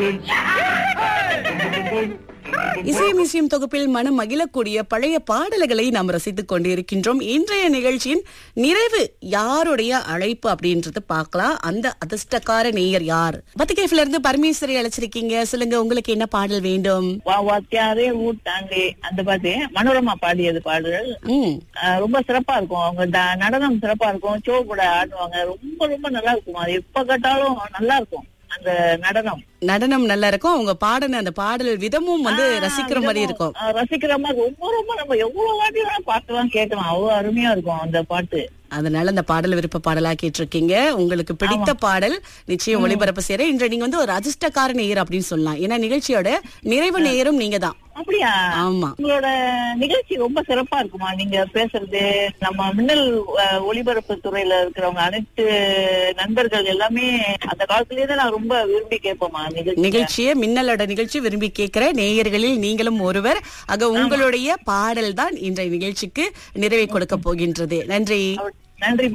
இசை மியூசியம் தொகுப்பில் மனம் மகிழக்கூடிய பழைய பாடல்களை நாம் ரசித்துக் கொண்டிருக்கின்றோம். இன்றைய நிகழ்ச்சியின் நிறைவு யாருடைய அழைப்பு அப்படின்றது பார்க்கலாம். அந்த அதிர்ஷ்டக்கார நேயர் யார்? பத்திகேஃப்ல இருந்து பரமேஸ்வரி அழைச்சிருக்கீங்க. சொல்லுங்க, உங்களுக்கு என்ன பாடல் வேண்டும்? வாத்தியாரே ஊட்டாண்டே அந்த பாட்டு மனோரமா பாடியது பாடல். ரொம்ப சிறப்பா இருக்கும். அவங்க நடனம் சிறப்பா இருக்கும். ஷோ கூட ஆடுவாங்க. ரொம்ப ரொம்ப நல்லா இருக்கும். அது எப்ப கேட்டாலும் நல்லா இருக்கும். அந்த நடனம் நல்லா இருக்கும். அவங்க பாடின அந்த பாடல் விதமும் ரசிக்கிற மாதிரி இருக்கும். ரசிக்கிற மாதிரி ரொம்ப ரொம்ப நம்ம எவ்வளவு வாட்டி வேணா பாட்டுலாம் கேட்கலாம். அவ்வளவு அருமையா இருக்கும் அந்த பாட்டு. அதனால அந்த பாடல் விருப்ப பாடலா கேட்டிருக்கீங்க. உங்களுக்கு பிடித்த பாடல் நிச்சயம் ஒளிபரப்பு செய்யற. இன்று நீங்க ஒரு அதிர்ஷ்டக்கார நேயர் அப்படின்னு சொல்லலாம். ஏன்னா நிகழ்ச்சியோட நிறைவு நேயரும் நீங்க தான். அப்படியா? ஆமா. உங்களோட நிகழ்ச்சி ரொம்ப சிறப்பா இருக்குமா? நீங்க பேசுறது நம்ம மின்னல் ஒளிபரப்பு துறையில இருக்கிறவங்க அனைத்து நண்பர்கள் எல்லாமே அந்த காலத்திலேயே தான் நான் ரொம்ப விரும்பி கேட்போமா நிகழ்ச்சியை. மின்னலோட நிகழ்ச்சி விரும்பி கேட்கிற நேயர்களில் நீங்களும் ஒருவர். ஆக உங்களுடைய பாடல் தான் இன்றைய நிகழ்ச்சிக்கு நிறைவை கொடுக்க போகின்றது. நன்றி. நன்றி.